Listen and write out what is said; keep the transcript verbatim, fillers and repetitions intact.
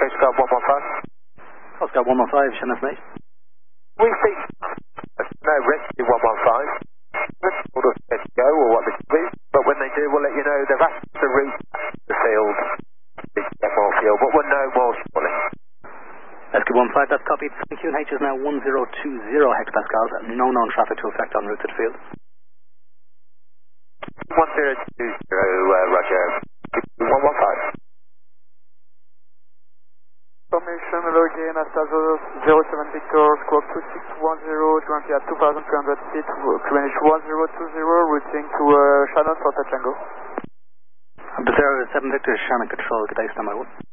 Coast Guard one one five. Coast Guard one one five, Shannon Smith. We think no rescue one one five. We'll just let you go or what they do, but when they do, we'll let you know. They've asked us to route the field to get more fuel, but we'll know more shortly. Rescue one five, that's copied. Q and H is now one zero two zero hectopascals and no known traffic to affect en route to the field. one zero two zero, uh, Roger. one one five. Formation hello again, Astazos zero seven Victor, squawk two six one zero, currently at two thousand three hundred feet, Q N H one zero two zero, routing to uh, Shannon for Tango. zero seven Victor, Shannon Control, good day, stand by one.